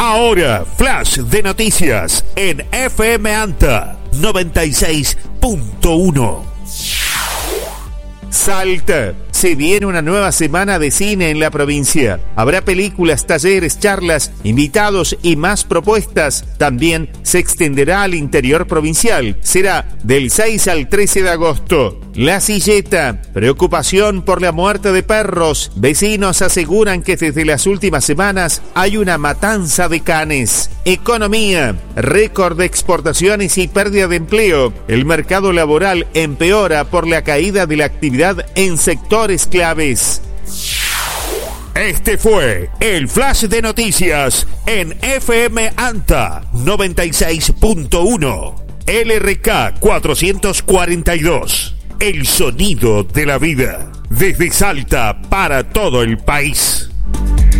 Ahora, flash de noticias en FM Anta 96.1. Salta. Se viene una nueva semana de cine en la provincia. Habrá películas, talleres, charlas, invitados y más propuestas. También se extenderá al interior provincial. Será del 6 al 13 de agosto. La Silleta. Preocupación por la muerte de perros. Vecinos aseguran que desde las últimas semanas hay una matanza de canes. Economía. Récord de exportaciones y pérdida de empleo. El mercado laboral empeora por la caída de la actividad en sectores claves. Este fue el flash de noticias en FM Anta 96.1. LRK 442. El sonido de la vida. Desde Salta para todo el país.